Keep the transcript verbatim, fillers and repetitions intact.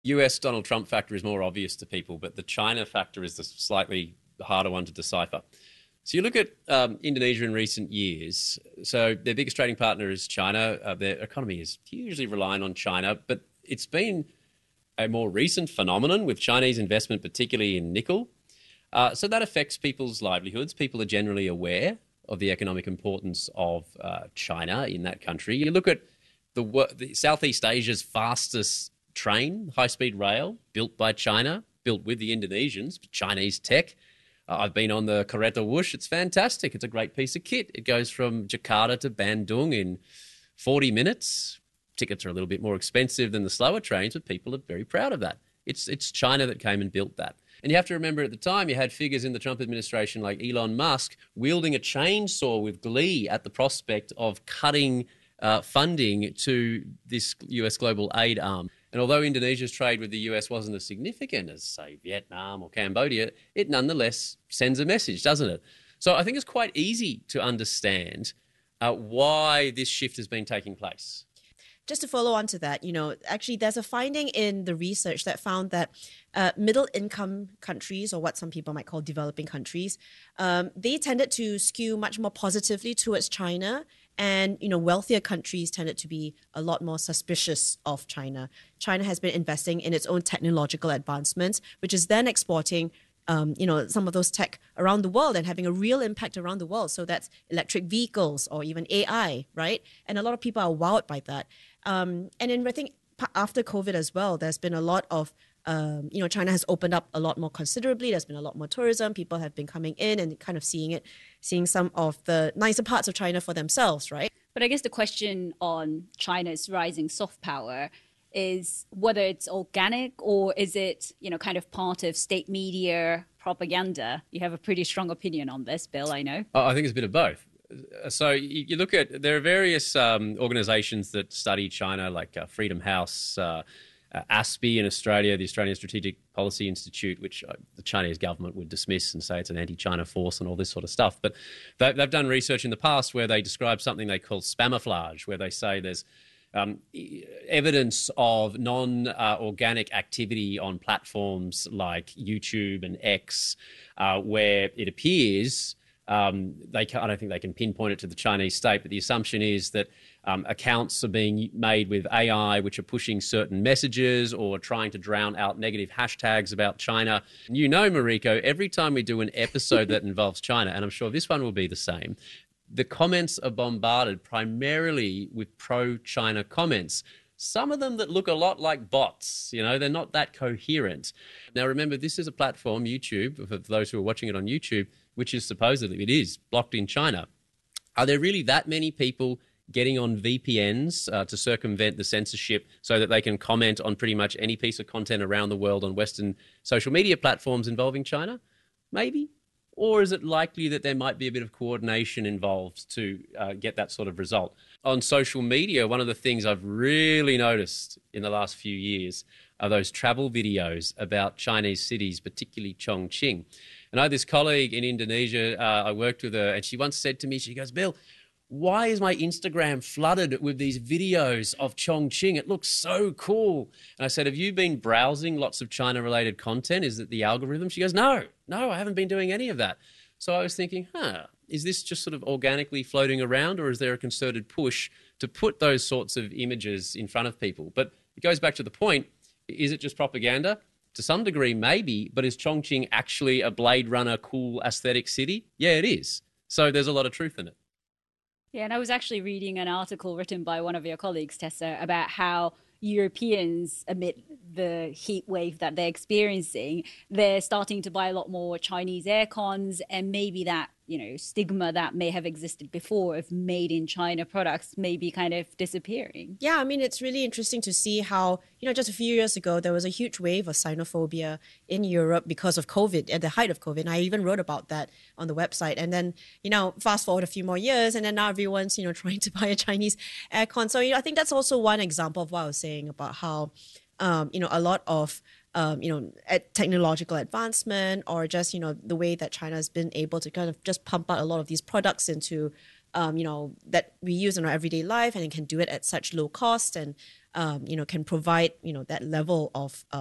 U S Donald Trump factor is more obvious to people, but the China factor is the slightly harder one to decipher. So you look at um, Indonesia in recent years. So their biggest trading partner is China. Uh, their economy is hugely reliant on China, but it's been a more recent phenomenon with Chinese investment, particularly in nickel. Uh, so that affects people's livelihoods. People are generally aware of the economic importance of uh, China in that country. You look at the, the Southeast Asia's fastest train, high-speed rail, built by China, built with the Indonesians, Chinese tech. Uh, I've been on the Kereta Wush. It's fantastic. It's a great piece of kit. It goes from Jakarta to Bandung in forty minutes. Tickets are a little bit more expensive than the slower trains, but people are very proud of that. It's it's China that came and built that. And you have to remember at the time you had figures in the Trump administration like Elon Musk wielding a chainsaw with glee at the prospect of cutting uh, funding to this U S global aid arm. And although Indonesia's trade with the U S wasn't as significant as, say, Vietnam or Cambodia, it nonetheless sends a message, doesn't it? So I think it's quite easy to understand uh, why this shift has been taking place. Just to follow on to that, you know, actually there's a finding in the research that found that uh, middle income countries, or what some people might call developing countries, um, they tended to skew much more positively towards China. And, you know, wealthier countries tended to be a lot more suspicious of China. China has been investing in its own technological advancements, which is then exporting Um, you know, some of those tech around the world and having a real impact around the world. So that's electric vehicles or even A I, right? And a lot of people are wowed by that. Um, and then I think after COVID as well, there's been a lot of, um, you know, China has opened up a lot more considerably. There's been a lot more tourism. People have been coming in and kind of seeing it, seeing some of the nicer parts of China for themselves, right? But I guess the question on China's rising soft power is whether it's organic or is it, you know, kind of part of state media propaganda. You have a pretty strong opinion on this, Bill, I know. I think it's a bit of both. So you look at, there are various um, organisations that study China, like uh, Freedom House, uh, uh, ASPI in Australia, the Australian Strategic Policy Institute, which uh, the Chinese government would dismiss and say it's an anti-China force and all this sort of stuff. But they, they've done research in the past where they describe something they call spamouflage, where they say there's Um, evidence of non-organic uh, activity on platforms like YouTube and X, uh, where it appears um, they can, I don't think they can pinpoint it to the Chinese state, but the assumption is that um, accounts are being made with A I, which are pushing certain messages or trying to drown out negative hashtags about China. And you know, Mariko, every time we do an episode that involves China, and I'm sure this one will be the same, the comments are bombarded primarily with pro-China comments, some of them that look a lot like bots. You know, they're not that coherent. Now, remember, this is a platform, YouTube, for those who are watching it on YouTube, which is supposedly, it is, blocked in China. Are there really that many people getting on V P Ns uh, to circumvent the censorship so that they can comment on pretty much any piece of content around the world on Western social media platforms involving China? Maybe. Or is it likely that there might be a bit of coordination involved to uh, get that sort of result? On social media, one of the things I've really noticed in the last few years are those travel videos about Chinese cities, particularly Chongqing. And I had this colleague in Indonesia, uh, I worked with her, and she once said to me, she goes, Bill, why is my Instagram flooded with these videos of Chongqing? It looks so cool. And I said, have you been browsing lots of China-related content? Is it the algorithm? She goes, no, no, I haven't been doing any of that. So I was thinking, huh, is this just sort of organically floating around, or is there a concerted push to put those sorts of images in front of people? But it goes back to the point, is it just propaganda? To some degree, maybe, but is Chongqing actually a Blade Runner cool aesthetic city? Yeah, it is. So there's a lot of truth in it. Yeah, and I was actually reading an article written by one of your colleagues, Tessa, about how Europeans, amid the heat wave that they're experiencing, they're starting to buy a lot more Chinese aircons, and maybe that, you know, stigma that may have existed before of made in China products may be kind of disappearing. Yeah, I mean, it's really interesting to see how, you know, just a few years ago, there was a huge wave of Sinophobia in Europe because of COVID, at the height of COVID. And I even wrote about that on the website. And then, you know, fast forward a few more years, and then now everyone's, you know, trying to buy a Chinese aircon. So, you know, I think that's also one example of what I was saying about how, um, you know, a lot of Um, you know, at technological advancement, or just, you know, the way that China has been able to kind of just pump out a lot of these products into, um, you know, that we use in our everyday life, and it can do it at such low cost. And um, you know, can provide, you know, that level of uh,